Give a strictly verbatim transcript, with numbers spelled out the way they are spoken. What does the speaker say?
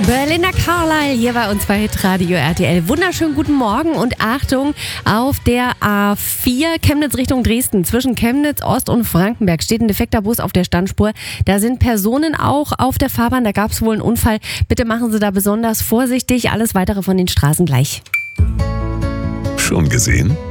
Belinda Carlisle hier bei uns bei Hitradio R T L. Wunderschönen guten Morgen und Achtung, auf der A vier Chemnitz Richtung Dresden zwischen Chemnitz Ost und Frankenberg steht ein defekter Bus auf der Standspur. Da sind Personen auch auf der Fahrbahn, da gab es wohl einen Unfall. Bitte machen Sie da besonders vorsichtig. Alles weitere von den Straßen gleich. Schon gesehen?